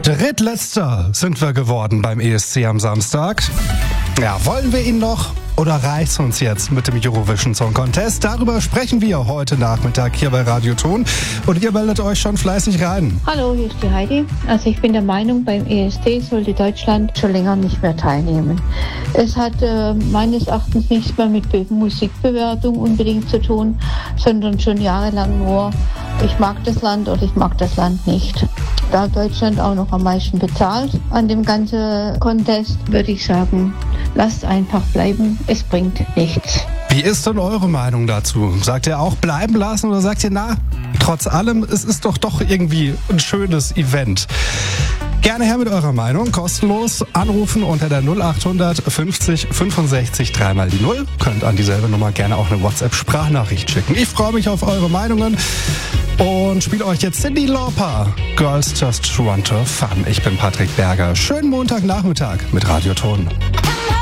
Drittletzter sind wir geworden beim ESC am Samstag. Ja, wollen wir ihn noch oder reicht's uns jetzt mit dem Eurovision Song Contest? Darüber sprechen wir heute Nachmittag hier bei Radio Ton und ihr meldet euch schon fleißig rein. Hallo, hier ist die Heidi. Also ich bin der Meinung, beim ESC sollte Deutschland schon länger nicht mehr teilnehmen. Es hat meines Erachtens nichts mehr mit Musikbewertung unbedingt zu tun, sondern schon jahrelang nur, ich mag das Land oder ich mag das Land nicht. Da Deutschland auch noch am meisten bezahlt an dem ganzen Contest, würde ich sagen, lasst einfach bleiben, es bringt nichts. Wie ist denn eure Meinung dazu? Sagt ihr auch bleiben lassen oder sagt ihr, na, trotz allem, es ist doch irgendwie ein schönes Event? Gerne her mit eurer Meinung, kostenlos anrufen unter der 0800 50 65 3 die 0. Könnt an dieselbe Nummer gerne auch eine WhatsApp-Sprachnachricht schicken. Ich freue mich auf eure Meinungen und spiele euch jetzt Cyndi Lauper, Girls Just Want to Have Fun. Ich bin Patrick Berger. Schönen Montagnachmittag mit Radio Ton.